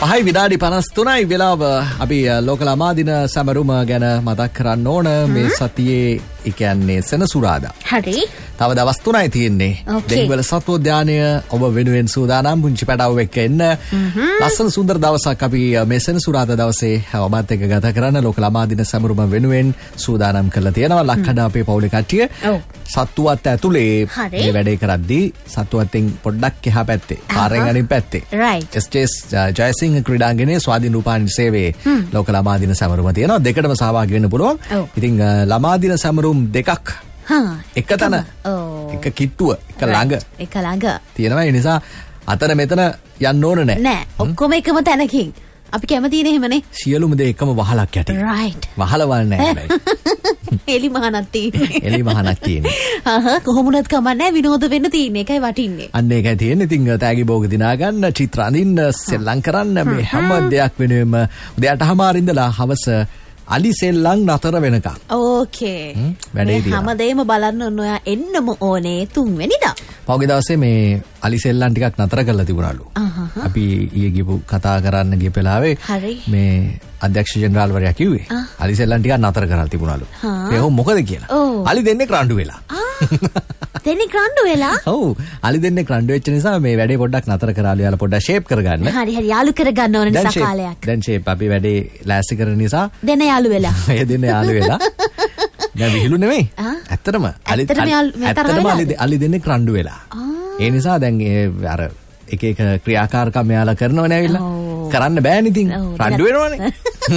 5 විනාඩි 53යි වෙලාව. අපි ලෝකල් අමාදින සමරුම ගැන මතක් කරන්න ඕන මේ සතියේ ඒ කියන්නේ සෙනසුරාදා. හරි. තව දවස් 3යි තියෙන්නේ. දෙහිවල සත්වෝද්‍යානය ඔබ වෙනුවෙන් සූදානම් පුංචි පැටවු එක්ක එන්න. ලස්සන සුන්දර දවසක් අපි මේ සෙනසුරාදා දවසේ ඔබත් එක්ක ගත කරන්න ලෝකල් අමාදින සමරුම වෙනුවෙන් සූදානම් කරලා තියෙනවා. ලක්කඩ අපේ පවුලේ කට්ටිය. සත්තුවත් ඇතුලේ මේ වැඩේ කරද්දී සත්තුවත්ෙන් පොඩ්ඩක් එහා පැත්තේ පාරෙන් අනිත් පැත්තේ එස්.ජේ.එස්. ජයසිංහ ක්‍රීඩාංගණයේ ස්වාධීන රූපවාහිනී සේවයේ ලෝකල් අමාදින සමරුම තියෙනවා. දෙකටම සහභාගී වෙන්න පුළුවන්. ඉතින් ළමාදින සමරුම් දෙකක් එක තැන එක කිට්ටුව එක ළඟ තියෙනවා. ඒ නිසා අතන මෙතන යන්න ඕන නෑ. ඔක්කොම එකම තැනකින් අපි කැමති නේ එහෙමනේ. සියලුම දේ එකම වහලක් යටි. වහලවල් නෑ. එලි මහනක් තියෙන්නේ. කොහොමුණත් කමන්නේ විනෝද වෙන්න තියෙන්නේ. ඒකයි වටින්නේ. අන්න ඒකයි තියෙන්නේ. ඉතින් තෑගි භෝග දිනා ගන්න, චිත්‍ර අඳින්න, සෙල්ලම් කරන්න මේ හැම දෙයක් වෙනුවෙම උදේට හමාරින්දලා හවස අලි සෙල්ලම් නතර වෙනකම්. ඕකේ. වැඩේ දිනා. හැමදේම බලන්න ඕන ඔයා එන්නම ඕනේ 3 වෙනිදා. පහුගිය දවසේ මේ අලි සෙල්ලම් ටිකක් නතර කරලා තිබුණලු. අපි ඊයේ ගිහපු කතා කරන්න ගිය වෙලාවේ මේ අධ්‍යක්ෂ ජෙනරාල්වරයා කිව්වේ අලි සෙල්ලම් ටිකක් නතර කරලා තිබුණලු. ඒ මොකද කියලා. අලි දෙන්නේ රණ්ඩු වෙලා. දෙන්නේ රණ්ඩු වෙලා? ඔව්. අලි දෙන්නේ රණ්ඩු වෙච්ච නිසා මේ වැඩේ පොඩ්ඩක් නතර කරාලු. යාලා පොඩ්ඩක් ෂේප් කරගන්න. හරි යාළු කරගන්න ඕන නිසා කාලයක්. දැන් ෂේප් අපි වැඩේ ලෑස්ති කරන නිසා දෙන්න යාළු වෙලා. ඒ දෙන්න යාළු වෙලා. දැන් විහිළු නෙමෙයි. ඇත්තටම අලි දෙන්නේ රණ්ඩු වෙලා. ඒ නිසා දැන් අර එක එක ක්‍රියාකාරකම් යාලා කරනවනේ ඇවිල්ලා. කරන්න බෑනේ ඉතින්. රණ්ඩු වෙනවනේ.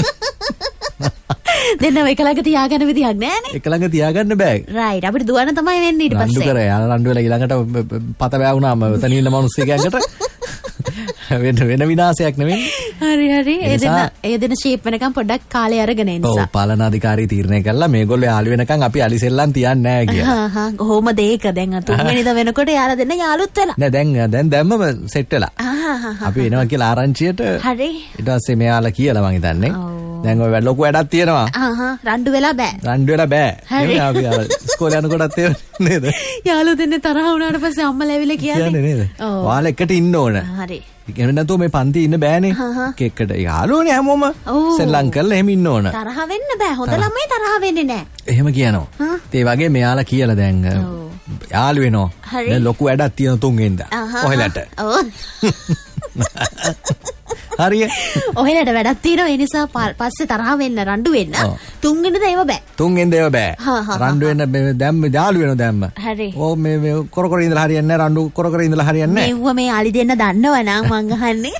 දෙන්නව එක ළඟ තියාගන්න විදිහක් නෑනේ. එක ළඟ තියාගන්න බෑ. රයිට්. අපිට දුවන්න තමයි වෙන්නේ ඊට පස්සේ. රණ්ඩු කරා. යාලා රණ්ඩු වෙලා ඊළඟට පත වැවුනාම එතන ඉන්න මිනිස්සෙක්ගෙන්කට වෙන විනාශයක් නෙවෙයි. හරි. ඒ දෙන ෂේප් වෙනකම් පොඩ්ඩක් කාලය අරගෙන ඉන්න නිසා. ඔව් පාලනාධිකාරී තීරණය කළා මේගොල්ලෝ යාළු වෙනකම් අපි අලි සෙල්ලම් තියන්නේ නෑ කියලා. කොහොමද ඒක දැන් 3 වෙනිදා වෙනකොට යාලා දෙන්න යාළුත් වෙලා. නෑ දැම්මම සෙට් වෙලා. අපි එනවා කියලා ආරංචියට. හරි. ඊට පස්සේ මෙයාලා කියලා මං හිතන්නේ. දැන් ඔය ලොකු වැඩක් තියෙනවා. රණ්ඩු වෙලා බෑ. නෙමෙයි අපි ඉස්කෝලේ යනකොටත් ඒ නේද? යාළුවෝ දෙන්නේ තරහ වුණාට පස්සේ අම්මලා ඇවිල්ලා කියන්නේ නේද? ඔයාලා එකට ඉන්න ඕන. හරි. එහෙම නැතුව මේ පන්ති ඉන්න බෑනේ. එකට යාළුවෝනේ හැමෝම සෙල්ලම් කරලා එහෙම ඉන්න ඕන. තරහ වෙන්න බෑ. හොඳ ළමයි තරහ වෙන්නේ නෑ. එහෙම කියනවා. ඒ වගේ මෙයාලා කියලා දැන් යාළු වෙනවා. දැන් ලොකු වැඩක් තියෙන 3 වෙනිදා. ඔහෙලට. හරිය. ඔහෙලට වැඩක් තියෙනවා. ඒ නිසා පස්සේ තරහ වෙන්න රණ්ඩු වෙන්න 3 වෙනිදා ඒව බෑ. 3 වෙනිදා ඒව බෑ. රණ්ඩු වෙන්න දැම්ම යාළු වෙනවා දැම්ම. හරි. ඕ මේ කොර ඉඳලා හරියන්නේ නැහැ. රණ්ඩු කොර ඉඳලා හරියන්නේ නැහැ. මෙව්ව මේ අලි දෙන්න දන්නවනම් මං අහන්නේ.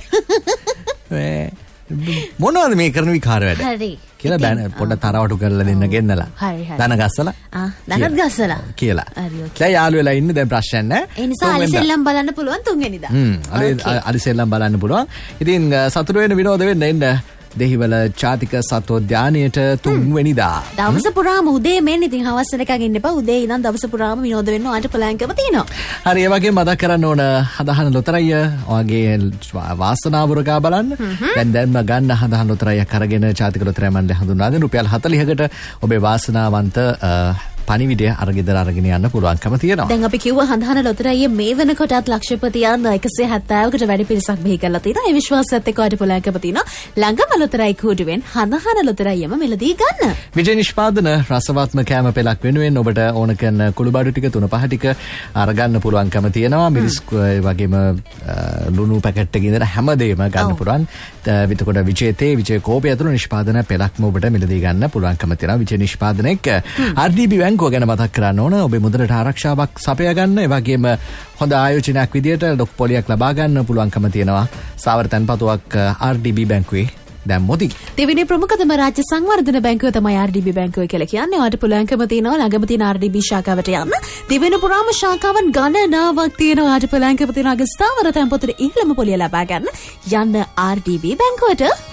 මොනවද මේ කරන විකාර වැඩ? හරි. කියලා බෑන පොඩ්ඩක් තරවටු කරලා දෙන්න ගෙන්නලා. දන ගස්සලා. දනත් ගස්සලා. කියලා. දැන් යාළු වෙලා ඉන්නේ දැන් ප්‍රශ්න නැහැ. ඒ නිසා අලි සෙල්ලම් බලන්න පුළුවන් 3 වෙනිදා. අලි සෙල්ලම් බලන්න පුළුවන්. ඉතින් සතුට වෙන විනෝද වෙන්න එන්න දෙහිවල ජාතික සත්වෝද්‍යානයට 3 වෙනිදා. දවස පුරාම උදේ මෙන්න ඉතින් හවස් වෙනකන් ඉන්න එපා. උදේ ඉඳන් දවස පුරාම විනෝද වෙන්න ඔයාලට ප්ලෑන්කම තියෙනවා. හරි ඒ වගේම මතක් කරන්න ඕන හදහන ලොතරැය ඔයගේ වාසනාව උරගා බලන්න. දැන් ගන්න හදහන ලොතරැයක් අරගෙන ජාතික ලොතරැය මණ්ඩලය හඳුන්වා දෙන රුපියල් 40කට ඔබේ වාසනාවන්ත පණිවිඩය අරගෙදර අරගෙන යන්න පුළුවන්කම තියෙනවා. දැන් අපි කිව්වා හඳහන ලොතරැය මේ වෙනකොටත් ලක්ෂපතියන් 170කට වැඩි පිරිසක් බිහි කරලා තියෙනවා. ඒ විශ්වාසයත් එක්ක ඔයාලට පුළුවන්කම තියෙනවා. ළඟම ලොතරැයි කූඩුවෙන් හඳහන ලොතරැයම මිලදී ගන්න. විජය නිෂ්පාදන රසවත්ම කෑම පෙළක් වෙනුවෙන් ඔබට ඕන කරන කුළුබඩු ටික 3-5 ටික අරගන්න පුළුවන්කම තියෙනවා. මිරිස් වගේම ලුණු පැකට් එකේ ඉඳලා හැමදේම ගන්න පුළුවන්. විතකොට විජය තේ විජය කෝපය ඇතුළු නිෂ්පාදන පෙළක්ම ඔබට මිලදී ගන්න පුළුවන්කම තියෙනවා. විජය නිෂ්පාදන එක්ක RDB බැංකුව ගැන මතක් කරන්න ඕන. ඔබේ මුදලට ආරක්ෂාවක් සපයා ගන්න. ඒ වගේම හොඳ ආයෝජනයක් විදියට ලොකු පොලියක් ලබා ගන්න පුළුවන්කම තියෙනවා. සාවර තැන්පතුවක් RDB බැංකුවේ දැන් මොදි. දෙවෙනි ප්‍රමුඛතම රාජ්‍ය සංවර්ධන බැංකුව තමයි RDB බැංකුව කියලා කියන්නේ. ඔයාලට පුළුවන්කම තියෙනවා ළඟම තියෙන RDB ශාඛාවට යන්න. දිවෙන පුරාම ශාඛාවන් ගණනාවක් තියෙනවා. ඔයාලට පුළුවන්කම තියෙනවා ස්ථාවර තැන්පතුවේ ඉහළම පොලිය ලබා ගන්න. යන්න RDB බැංකුවට.